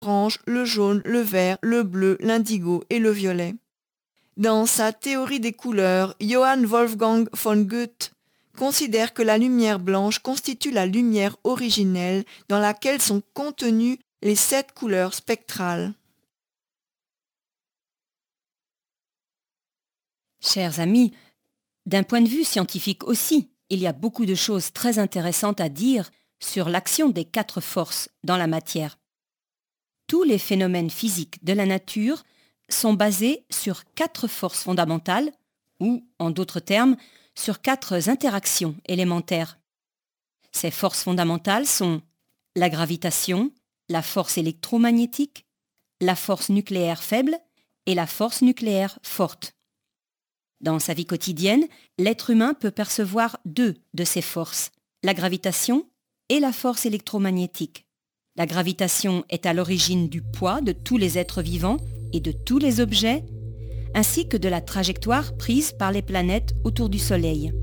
l'orange, le jaune, le vert, le bleu, l'indigo et le violet. Dans sa théorie des couleurs, Johann Wolfgang von Goethe considère que la lumière blanche constitue la lumière originelle dans laquelle sont contenues les 7 couleurs spectrales. Chers amis, d'un point de vue scientifique aussi, il y a beaucoup de choses très intéressantes à dire sur l'action des 4 forces dans la matière. Tous les phénomènes physiques de la nature sont basés sur 4 forces fondamentales, ou, en d'autres termes, sur 4 interactions élémentaires. Ces forces fondamentales sont la gravitation, la force électromagnétique, la force nucléaire faible et la force nucléaire forte. Dans sa vie quotidienne, l'être humain peut percevoir 2 de ces forces, la gravitation et la force électromagnétique. La gravitation est à l'origine du poids de tous les êtres vivants et de tous les objets, ainsi que de la trajectoire prise par les planètes autour du Soleil.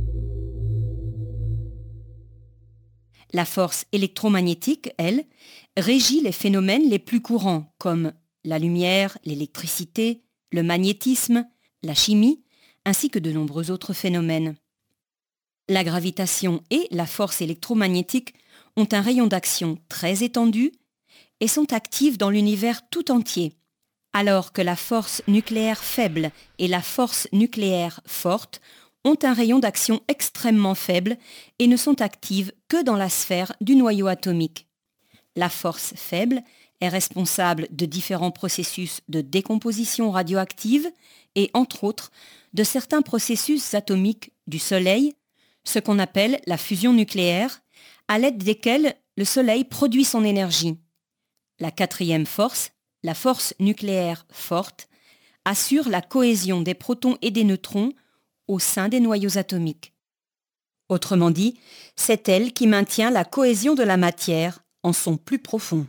La force électromagnétique, elle, régit les phénomènes les plus courants, comme la lumière, l'électricité, le magnétisme, la chimie, ainsi que de nombreux autres phénomènes. La gravitation et la force électromagnétique ont un rayon d'action très étendu et sont actives dans l'univers tout entier, alors que la force nucléaire faible et la force nucléaire forte ont un rayon d'action extrêmement faible et ne sont actives que dans la sphère du noyau atomique. La force faible est responsable de différents processus de décomposition radioactive et, entre autres, de certains processus atomiques du Soleil, ce qu'on appelle la fusion nucléaire, à l'aide desquels le Soleil produit son énergie. La 4e force, la force nucléaire forte, assure la cohésion des protons et des neutrons au sein des noyaux atomiques. Autrement dit, c'est elle qui maintient la cohésion de la matière en son plus profond.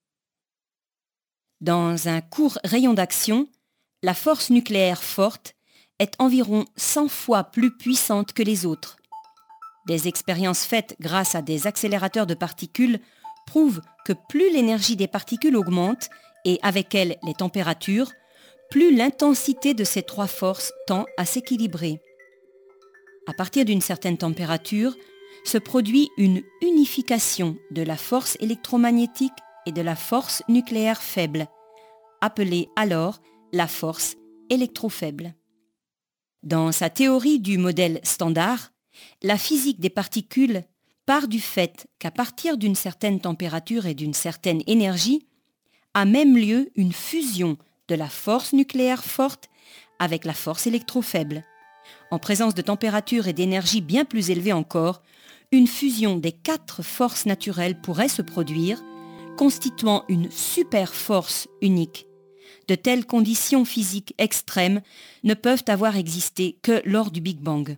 Dans un court rayon d'action, la force nucléaire forte est environ 100 fois plus puissante que les autres. Des expériences faites grâce à des accélérateurs de particules prouvent que plus l'énergie des particules augmente, et avec elle les températures, plus l'intensité de ces 3 forces tend à s'équilibrer. À partir d'une certaine température, se produit une unification de la force électromagnétique et de la force nucléaire faible, appelée alors la force électrofaible. Dans sa théorie du modèle standard, la physique des particules part du fait qu'à partir d'une certaine température et d'une certaine énergie, a même lieu une fusion de la force nucléaire forte avec la force électrofaible. En présence de température et d'énergie bien plus élevées encore, une fusion des 4 forces naturelles pourrait se produire, constituant une super-force unique. De telles conditions physiques extrêmes ne peuvent avoir existé que lors du Big Bang.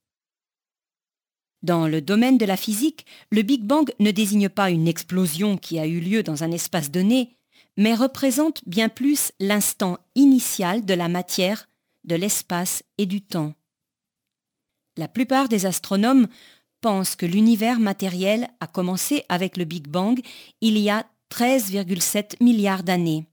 Dans le domaine de la physique, le Big Bang ne désigne pas une explosion qui a eu lieu dans un espace donné, mais représente bien plus l'instant initial de la matière, de l'espace et du temps. La plupart des astronomes pensent que l'univers matériel a commencé avec le Big Bang il y a 13,7 milliards d'années.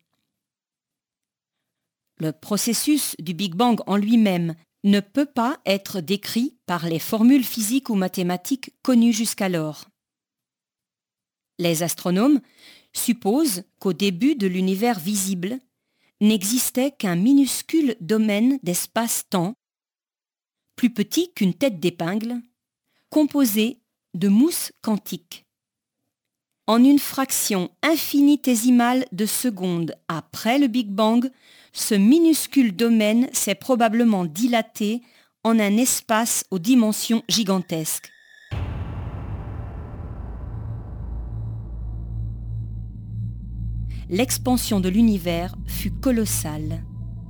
Le processus du Big Bang en lui-même ne peut pas être décrit par les formules physiques ou mathématiques connues jusqu'alors. Les astronomes supposent qu'au début de l'univers visible n'existait qu'un minuscule domaine d'espace-temps, plus petit qu'une tête d'épingle, composé de mousse quantique. En une fraction infinitésimale de seconde après le Big Bang, ce minuscule domaine s'est probablement dilaté en un espace aux dimensions gigantesques. L'expansion de l'univers fut colossale.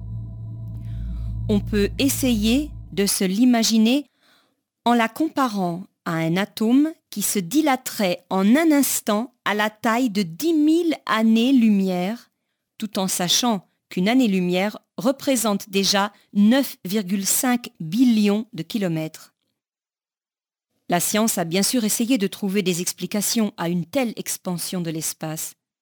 On peut essayer de se l'imaginer en la comparant à un atome qui se dilaterait en un instant à la taille de 10 000 années-lumière, tout en sachant qu'une année-lumière représente déjà 9,5 billions de kilomètres. La science a bien sûr essayé de trouver des explications à une telle expansion de l'espace.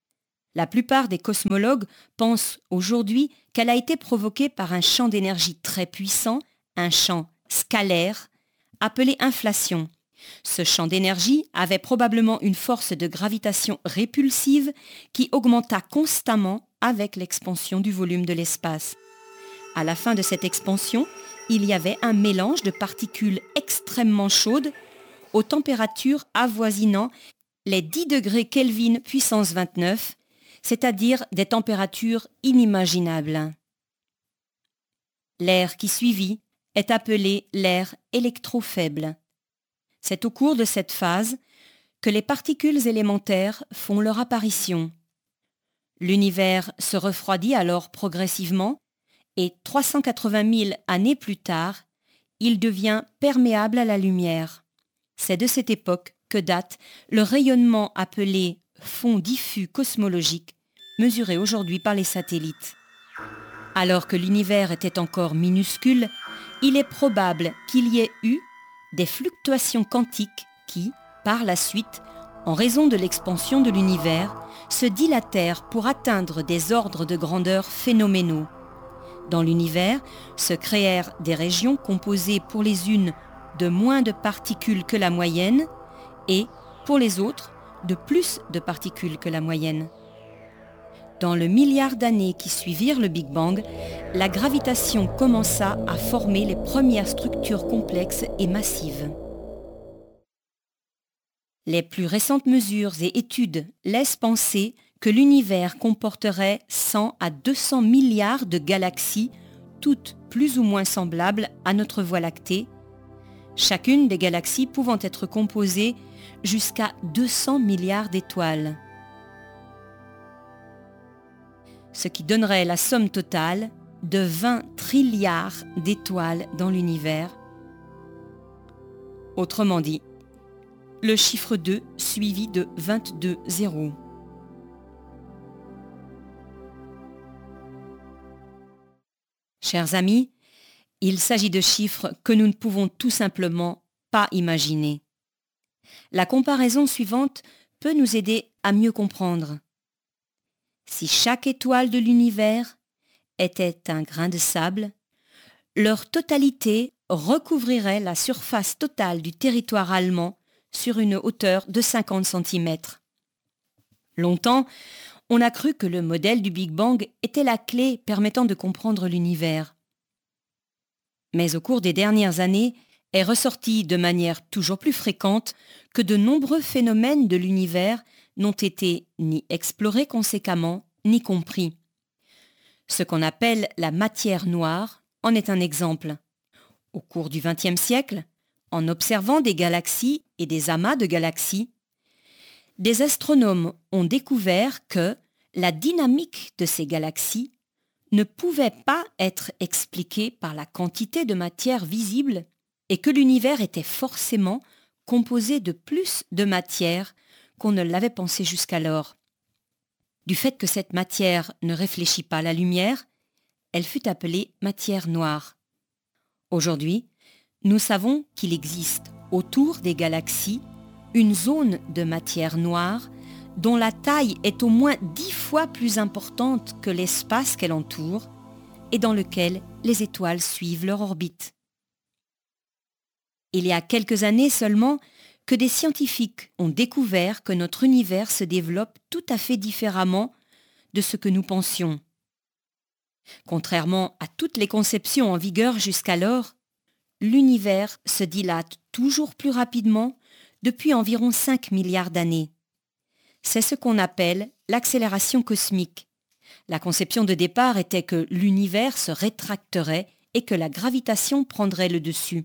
La plupart des cosmologues pensent aujourd'hui qu'elle a été provoquée par un champ d'énergie très puissant, un champ scalaire, appelé inflation. Ce champ d'énergie avait probablement une force de gravitation répulsive qui augmenta constamment avec l'expansion du volume de l'espace. À la fin de cette expansion, il y avait un mélange de particules extrêmement chaudes aux températures avoisinant les 10 degrés Kelvin puissance 29, c'est-à-dire des températures inimaginables. L'ère qui suivit est appelée l'ère électrofaible. C'est au cours de cette phase que les particules élémentaires font leur apparition. L'univers se refroidit alors progressivement et 380 000 années plus tard, il devient perméable à la lumière. C'est de cette époque que date le rayonnement appelé fond diffus cosmologique, mesuré aujourd'hui par les satellites. Alors que l'univers était encore minuscule, il est probable qu'il y ait eu des fluctuations quantiques qui, par la suite, en raison de l'expansion de l'univers, se dilatèrent pour atteindre des ordres de grandeur phénoménaux. Dans l'univers se créèrent des régions composées pour les unes de moins de particules que la moyenne et, pour les autres, de plus de particules que la moyenne. Dans le milliard d'années qui suivirent le Big Bang, la gravitation commença à former les premières structures complexes et massives. Les plus récentes mesures et études laissent penser que l'univers comporterait 100 à 200 milliards de galaxies, toutes plus ou moins semblables à notre Voie lactée, chacune des galaxies pouvant être composée jusqu'à 200 milliards d'étoiles. Ce qui donnerait la somme totale de 20 trilliards d'étoiles dans l'univers. Autrement dit, le chiffre 2 suivi de 22 zéros. Chers amis, il s'agit de chiffres que nous ne pouvons tout simplement pas imaginer. La comparaison suivante peut nous aider à mieux comprendre. Si chaque étoile de l'univers était un grain de sable, leur totalité recouvrirait la surface totale du territoire allemand sur une hauteur de 50 cm. Longtemps, on a cru que le modèle du Big Bang était la clé permettant de comprendre l'univers. Mais au cours des dernières années, est ressorti de manière toujours plus fréquente que de nombreux phénomènes de l'univers n'ont été ni explorés conséquemment, ni compris. Ce qu'on appelle la matière noire en est un exemple. Au cours du XXe siècle, en observant des galaxies et des amas de galaxies, des astronomes ont découvert que la dynamique de ces galaxies ne pouvait pas être expliquée par la quantité de matière visible et que l'univers était forcément composé de plus de matière qu'on ne l'avait pensé jusqu'alors. Du fait que cette matière ne réfléchit pas la lumière, elle fut appelée matière noire. Aujourd'hui, nous savons qu'il existe autour des galaxies une zone de matière noire dont la taille est au moins 10 fois plus importante que l'espace qu'elle entoure et dans lequel les étoiles suivent leur orbite. Il y a quelques années seulement que des scientifiques ont découvert que notre univers se développe tout à fait différemment de ce que nous pensions. Contrairement à toutes les conceptions en vigueur jusqu'alors, l'univers se dilate toujours plus rapidement depuis environ 5 milliards d'années. C'est ce qu'on appelle l'accélération cosmique. La conception de départ était que l'univers se rétracterait et que la gravitation prendrait le dessus.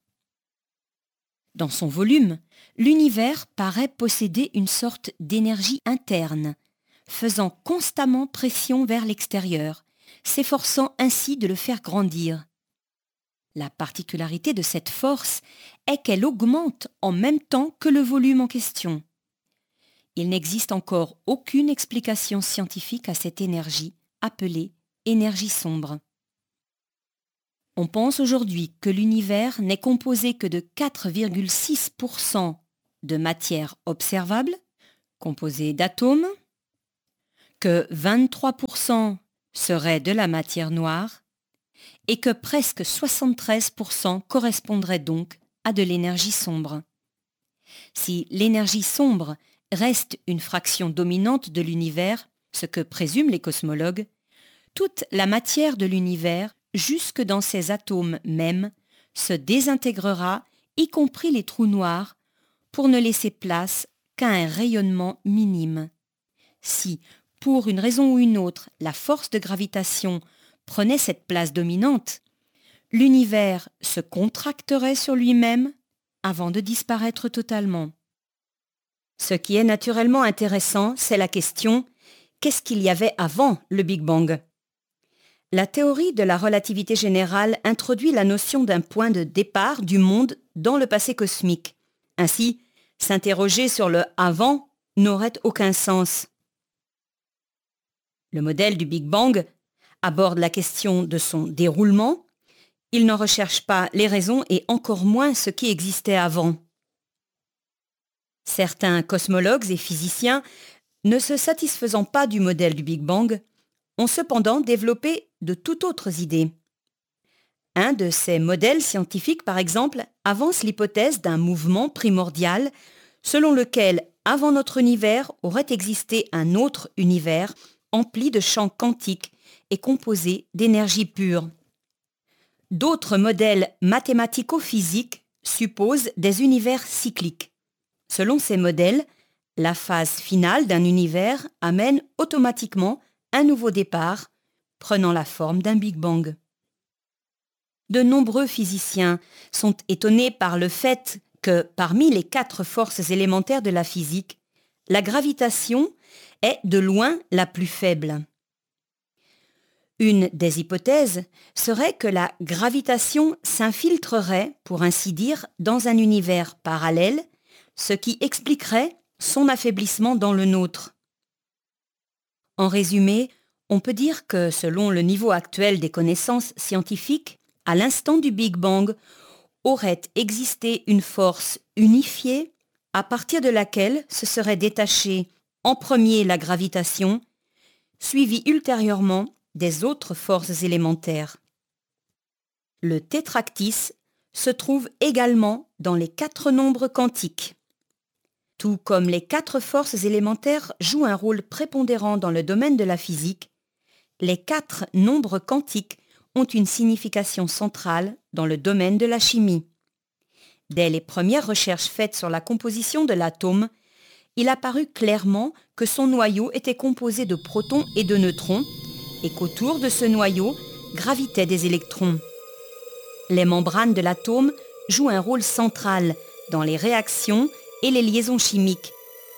Dans son volume, l'univers paraît posséder une sorte d'énergie interne, faisant constamment pression vers l'extérieur, s'efforçant ainsi de le faire grandir. La particularité de cette force est qu'elle augmente en même temps que le volume en question. Il n'existe encore aucune explication scientifique à cette énergie, appelée énergie sombre. On pense aujourd'hui que l'univers n'est composé que de 4,6% de matière observable, composée d'atomes, que 23% serait de la matière noire et que presque 73% correspondrait donc à de l'énergie sombre. Si l'énergie sombre reste une fraction dominante de l'univers, ce que présument les cosmologues, toute la matière de l'univers, jusque dans ses atomes mêmes, se désintégrera, y compris les trous noirs, pour ne laisser place qu'à un rayonnement minime. Si, pour une raison ou une autre, la force de gravitation prenait cette place dominante, l'univers se contracterait sur lui-même avant de disparaître totalement. Ce qui est naturellement intéressant, c'est la question « qu'est-ce qu'il y avait avant le Big Bang ?» La théorie de la relativité générale introduit la notion d'un point de départ du monde dans le passé cosmique. Ainsi, s'interroger sur le « avant » n'aurait aucun sens. Le modèle du Big Bang aborde la question de son déroulement. Il n'en recherche pas les raisons et encore moins ce qui existait avant. Certains cosmologues et physiciens, ne se satisfaisant pas du modèle du Big Bang, ont cependant développé de tout autres idées. Un de ces modèles scientifiques, par exemple, avance l'hypothèse d'un mouvement primordial selon lequel, avant notre univers, aurait existé un autre univers empli de champs quantiques et composé d'énergie pure. D'autres modèles mathématico-physiques supposent des univers cycliques. Selon ces modèles, la phase finale d'un univers amène automatiquement un nouveau départ, prenant la forme d'un Big Bang. De nombreux physiciens sont étonnés par le fait que, parmi les 4 forces élémentaires de la physique, la gravitation est de loin la plus faible. Une des hypothèses serait que la gravitation s'infiltrerait, pour ainsi dire, dans un univers parallèle, ce qui expliquerait son affaiblissement dans le nôtre. En résumé, on peut dire que selon le niveau actuel des connaissances scientifiques, à l'instant du Big Bang, aurait existé une force unifiée à partir de laquelle se serait détachée en premier la gravitation, suivie ultérieurement des autres forces élémentaires. Le tétractys se trouve également dans les 4 nombres quantiques. Tout comme les 4 forces élémentaires jouent un rôle prépondérant dans le domaine de la physique, les 4 nombres quantiques ont une signification centrale dans le domaine de la chimie. Dès les premières recherches faites sur la composition de l'atome, il apparut clairement que son noyau était composé de protons et de neutrons et qu'autour de ce noyau gravitaient des électrons. Les membranes de l'atome jouent un rôle central dans les réactions et les liaisons chimiques.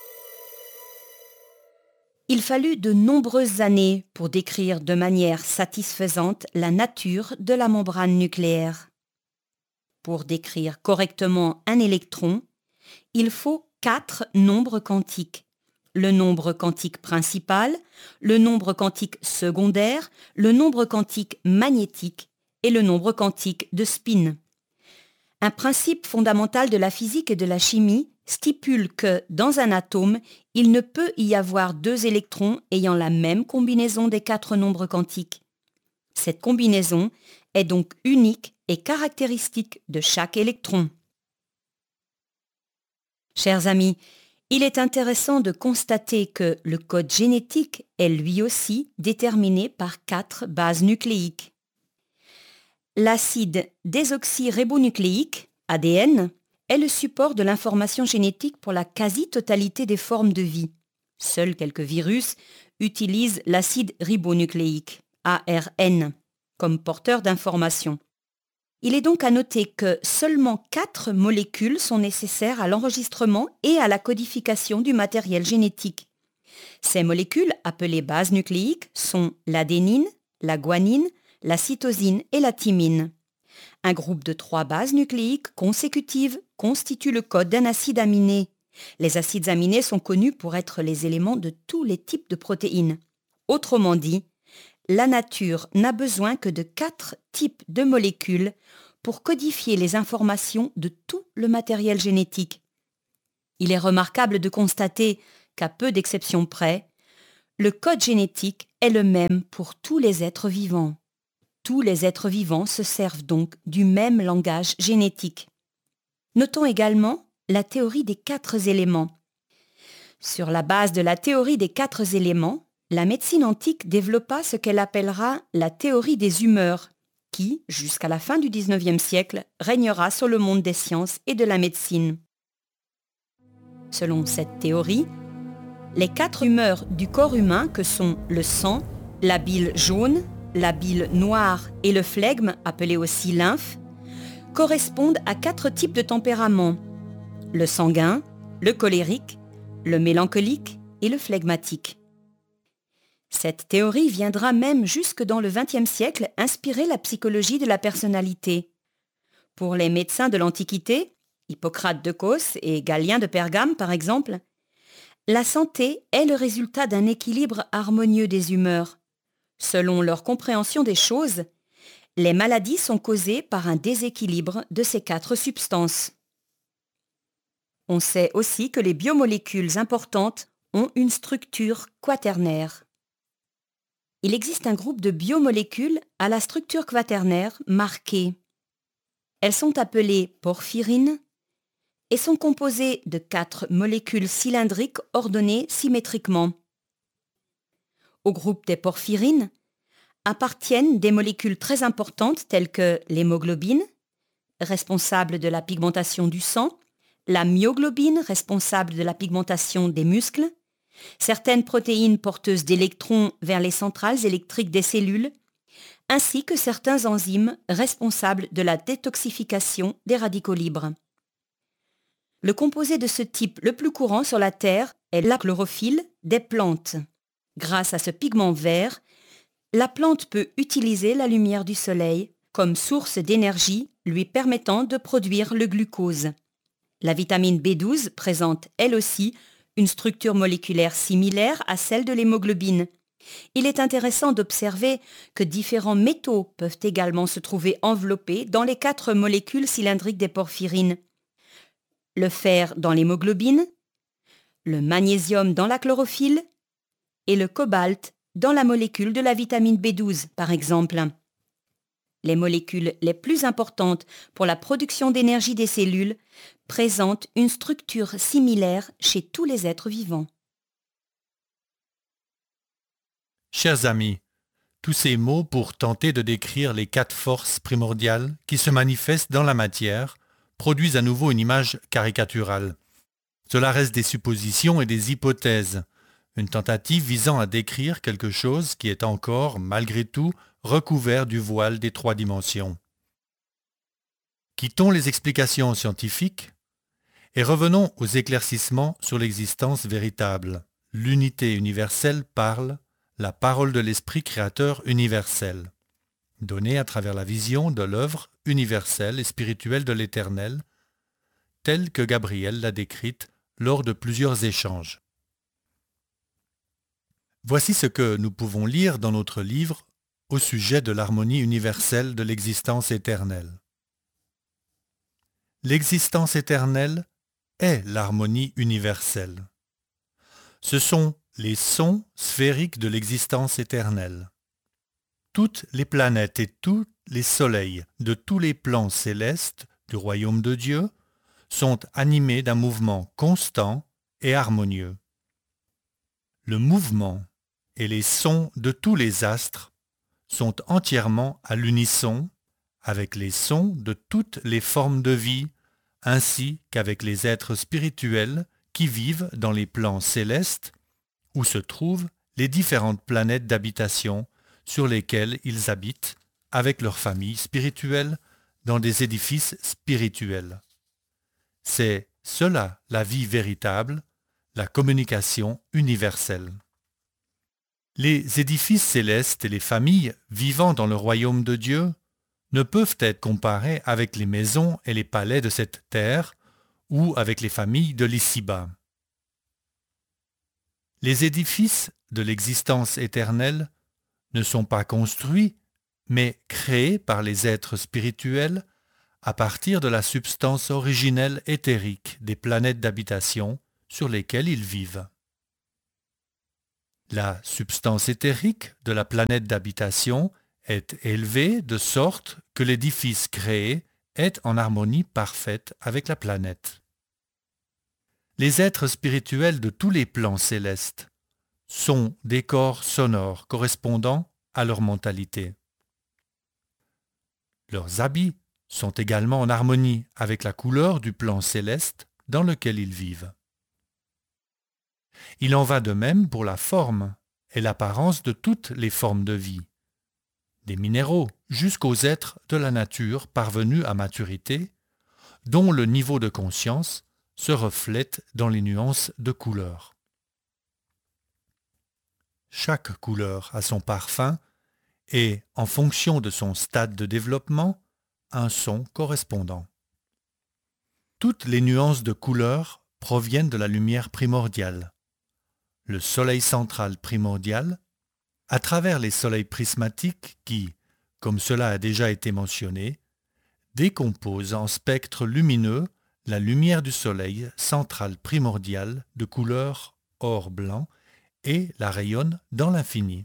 Il fallut de nombreuses années pour décrire de manière satisfaisante la nature de la membrane nucléaire. Pour décrire correctement un électron, il faut 4 nombres quantiques. Le nombre quantique principal, le nombre quantique secondaire, le nombre quantique magnétique et le nombre quantique de spin. Un principe fondamental de la physique et de la chimie stipule que, dans un atome, il ne peut y avoir 2 électrons ayant la même combinaison des 4 nombres quantiques. Cette combinaison est donc unique et caractéristique de chaque électron. Chers amis, il est intéressant de constater que le code génétique est lui aussi déterminé par 4 bases nucléiques. L'acide désoxyribonucléique, ADN, est le support de l'information génétique pour la quasi-totalité des formes de vie. Seuls quelques virus utilisent l'acide ribonucléique, ARN, comme porteur d'informations. Il est donc à noter que seulement 4 molécules sont nécessaires à l'enregistrement et à la codification du matériel génétique. Ces molécules, appelées bases nucléiques, sont l'adénine, la guanine, la cytosine et la thymine. Un groupe de 3 bases nucléiques consécutives constitue le code d'un acide aminé. Les acides aminés sont connus pour être les éléments de tous les types de protéines. Autrement dit, la nature n'a besoin que de 4 types de molécules pour codifier les informations de tout le matériel génétique. Il est remarquable de constater qu'à peu d'exceptions près, le code génétique est le même pour tous les êtres vivants. Tous les êtres vivants se servent donc du même langage génétique. Notons également la théorie des 4 éléments. Sur la base de la théorie des 4 éléments, la médecine antique développa ce qu'elle appellera la théorie des humeurs, qui, jusqu'à la fin du XIXe siècle, régnera sur le monde des sciences et de la médecine. Selon cette théorie, les 4 humeurs du corps humain que sont le sang, la bile jaune, la bile noire et le flegme, appelé aussi lymphe, correspondent à 4 types de tempéraments, le sanguin, le colérique, le mélancolique et le flegmatique. Cette théorie viendra même jusque dans le XXe siècle inspirer la psychologie de la personnalité. Pour les médecins de l'Antiquité, Hippocrate de Cos et Galien de Pergame par exemple, la santé est le résultat d'un équilibre harmonieux des humeurs. Selon leur compréhension des choses, les maladies sont causées par un déséquilibre de ces 4 substances. On sait aussi que les biomolécules importantes ont une structure quaternaire. Il existe un groupe de biomolécules à la structure quaternaire marquée. Elles sont appelées porphyrines et sont composées de 4 molécules cylindriques ordonnées symétriquement. Au groupe des porphyrines appartiennent des molécules très importantes telles que l'hémoglobine, responsable de la pigmentation du sang, la myoglobine, responsable de la pigmentation des muscles, certaines protéines porteuses d'électrons vers les centrales électriques des cellules, ainsi que certains enzymes responsables de la détoxification des radicaux libres. Le composé de ce type le plus courant sur la Terre est la chlorophylle des plantes. Grâce à ce pigment vert, la plante peut utiliser la lumière du soleil comme source d'énergie lui permettant de produire le glucose. La vitamine B12 présente elle aussi une structure moléculaire similaire à celle de l'hémoglobine. Il est intéressant d'observer que différents métaux peuvent également se trouver enveloppés dans les 4 molécules cylindriques des porphyrines. Le fer dans l'hémoglobine, le magnésium dans la chlorophylle et le cobalt dans la molécule de la vitamine B12, par exemple. Les molécules les plus importantes pour la production d'énergie des cellules présentent une structure similaire chez tous les êtres vivants. Chers amis, tous ces mots pour tenter de décrire les 4 forces primordiales qui se manifestent dans la matière produisent à nouveau une image caricaturale. Cela reste des suppositions et des hypothèses, une tentative visant à décrire quelque chose qui est encore, malgré tout, recouvert du voile des 3 dimensions. Quittons les explications scientifiques et revenons aux éclaircissements sur l'existence véritable. L'unité universelle parle, la parole de l'Esprit créateur universel, donnée à travers la vision de l'œuvre universelle et spirituelle de l'Éternel, telle que Gabriel l'a décrite lors de plusieurs échanges. Voici ce que nous pouvons lire dans notre livre au sujet de l'harmonie universelle de l'existence éternelle. L'existence éternelle est l'harmonie universelle. Ce sont les sons sphériques de l'existence éternelle. Toutes les planètes et tous les soleils de tous les plans célestes du royaume de Dieu sont animés d'un mouvement constant et harmonieux. Le mouvement et les sons de tous les astres sont entièrement à l'unisson avec les sons de toutes les formes de vie, ainsi qu'avec les êtres spirituels qui vivent dans les plans célestes où se trouvent les différentes planètes d'habitation sur lesquelles ils habitent avec leurs familles spirituelles dans des édifices spirituels. C'est cela la vie véritable, la communication universelle. Les édifices célestes et les familles vivant dans le royaume de Dieu ne peuvent être comparés avec les maisons et les palais de cette terre ou avec les familles de l'ici-bas. Les édifices de l'existence éternelle ne sont pas construits, mais créés par les êtres spirituels à partir de la substance originelle éthérique des planètes d'habitation sur lesquelles ils vivent. La substance éthérique de la planète d'habitation est élevée de sorte que l'édifice créé est en harmonie parfaite avec la planète. Les êtres spirituels de tous les plans célestes sont des corps sonores correspondant à leur mentalité. Leurs habits sont également en harmonie avec la couleur du plan céleste dans lequel ils vivent. Il en va de même pour la forme et l'apparence de toutes les formes de vie, des minéraux jusqu'aux êtres de la nature parvenus à maturité, dont le niveau de conscience se reflète dans les nuances de couleurs. Chaque couleur a son parfum et, en fonction de son stade de développement, un son correspondant. Toutes les nuances de couleurs proviennent de la lumière primordiale. Le soleil central primordial, à travers les soleils prismatiques qui, comme cela a déjà été mentionné, décomposent en spectres lumineux la lumière du soleil central primordial de couleur or-blanc et la rayonne dans l'infini.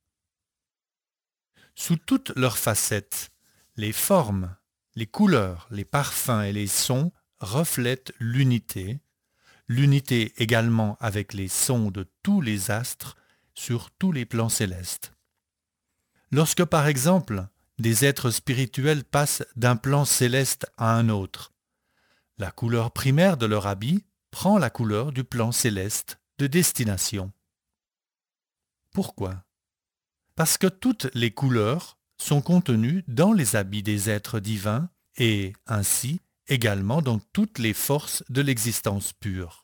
Sous toutes leurs facettes, les formes, les couleurs, les parfums et les sons reflètent l'unité également avec les sons de tous les astres sur tous les plans célestes. Lorsque par exemple des êtres spirituels passent d'un plan céleste à un autre, la couleur primaire de leur habit prend la couleur du plan céleste de destination. Pourquoi ? Parce que toutes les couleurs sont contenues dans les habits des êtres divins et ainsi également dans toutes les forces de l'existence pure.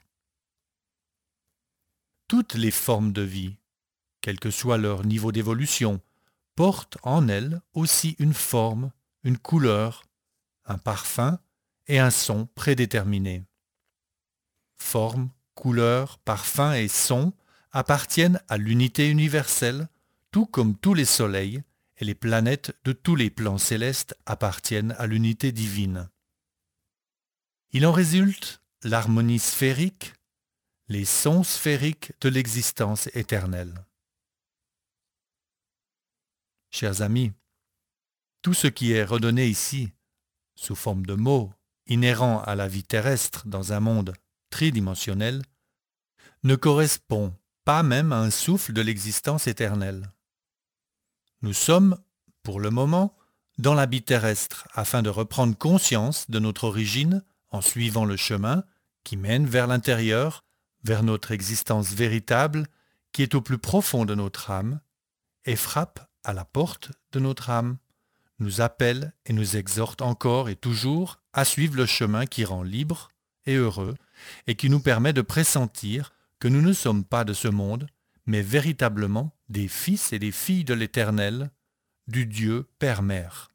Toutes les formes de vie, quel que soit leur niveau d'évolution, portent en elles aussi une forme, une couleur, un parfum et un son prédéterminés. Forme, couleur, parfum et son appartiennent à l'unité universelle, tout comme tous les soleils et les planètes de tous les plans célestes appartiennent à l'unité divine. Il en résulte l'harmonie sphérique, les sons sphériques de l'existence éternelle. Chers amis, tout ce qui est redonné ici, sous forme de mots, inhérents à la vie terrestre dans un monde tridimensionnel, ne correspond pas même à un souffle de l'existence éternelle. Nous sommes, pour le moment, dans la vie terrestre afin de reprendre conscience de notre origine en suivant le chemin qui mène vers l'intérieur, vers notre existence véritable qui est au plus profond de notre âme et frappe à la porte de notre âme, nous appelle et nous exhorte encore et toujours à suivre le chemin qui rend libre et heureux et qui nous permet de pressentir que nous ne sommes pas de ce monde, mais véritablement des fils et des filles de l'Éternel, du Dieu Père-Mère.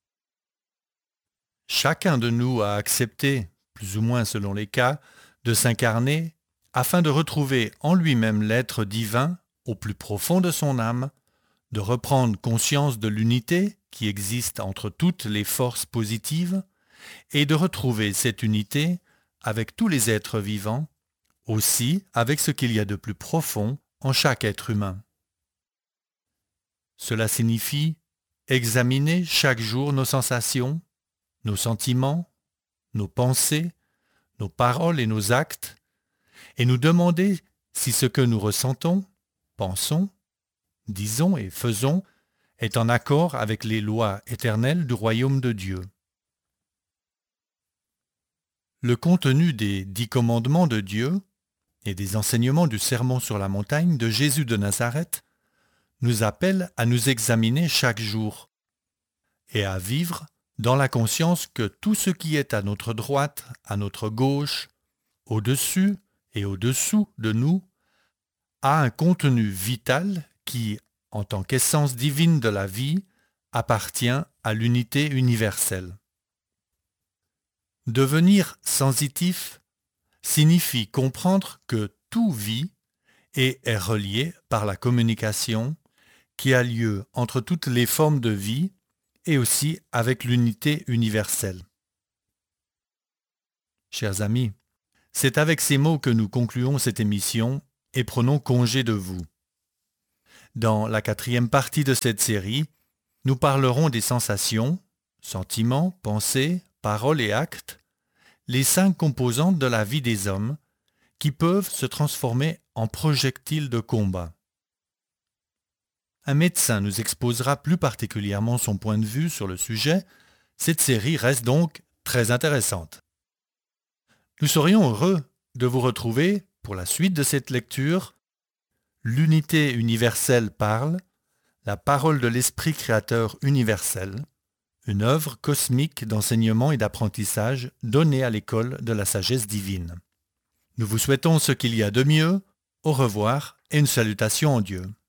Chacun de nous a accepté, plus ou moins selon les cas, de s'incarner afin de retrouver en lui-même l'être divin au plus profond de son âme, de reprendre conscience de l'unité qui existe entre toutes les forces positives et de retrouver cette unité avec tous les êtres vivants, aussi avec ce qu'il y a de plus profond en chaque être humain. Cela signifie examiner chaque jour nos sensations, nos sentiments, nos pensées, nos paroles et nos actes, et nous demander si ce que nous ressentons, pensons, disons et faisons est en accord avec les lois éternelles du royaume de Dieu. Le contenu des 10 commandements de Dieu et des enseignements du Sermon sur la montagne de Jésus de Nazareth nous appelle à nous examiner chaque jour et à vivre dans la conscience que tout ce qui est à notre droite, à notre gauche, au-dessus et au-dessous de nous a un contenu vital qui, en tant qu'essence divine de la vie, appartient à l'unité universelle. Devenir sensitif signifie comprendre que tout vit et est relié par la communication qui a lieu entre toutes les formes de vie et aussi avec l'unité universelle. Chers amis, c'est avec ces mots que nous concluons cette émission et prenons congé de vous. Dans la 4e partie de cette série, nous parlerons des sensations, sentiments, pensées, paroles et actes, les 5 composantes de la vie des hommes qui peuvent se transformer en projectiles de combat. Un médecin nous exposera plus particulièrement son point de vue sur le sujet. Cette série reste donc très intéressante. Nous serions heureux de vous retrouver pour la suite de cette lecture. L'unité universelle parle, la parole de l'Esprit créateur universel, une œuvre cosmique d'enseignement et d'apprentissage donnée à l'école de la sagesse divine. Nous vous souhaitons ce qu'il y a de mieux, au revoir et une salutation en Dieu.